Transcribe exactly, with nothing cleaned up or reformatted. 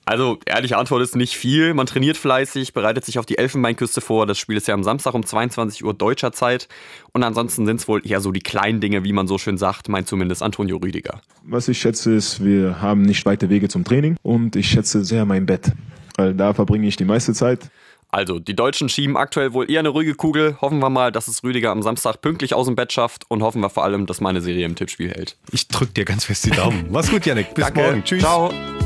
Also, ehrliche Antwort ist nicht viel. Man trainiert fleißig, bereitet sich auf die Elfenbeinküste vor. Das Spiel ist ja am Samstag um zweiundzwanzig Uhr deutscher Zeit. Und ansonsten sind es wohl eher so die kleinen Dinge, wie man so schön sagt, meint zumindest Antonio Rüdiger. Was ich schätze, ist, wir haben nicht weite Wege zum Training und ich schätze sehr mein Bett, weil da verbringe ich die meiste Zeit. Also, die Deutschen schieben aktuell wohl eher eine ruhige Kugel. Hoffen wir mal, dass es Rüdiger am Samstag pünktlich aus dem Bett schafft und hoffen wir vor allem, dass meine Serie im Tippspiel hält. Ich drück dir ganz fest die Daumen. Mach's gut, Yannick. Bis Danke. morgen. Tschüss. Ciao.